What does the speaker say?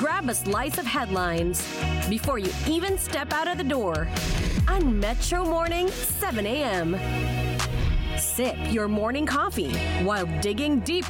Grab a slice of headlines before you even step out of the door on Metro Morning, 7 a.m. Sip your morning coffee while digging deeper